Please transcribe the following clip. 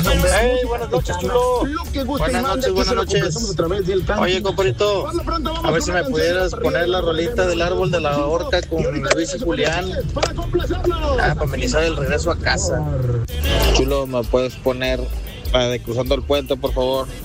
Buenas noches, chulo. Buenas noches. Oye, compadrito, a ver si me pudieras poner la rolita del árbol de la horca con Luis y Julián. Para amenizar el regreso a casa. Chulo, ¿me puedes poner la de Cruzando el Puente, por favor?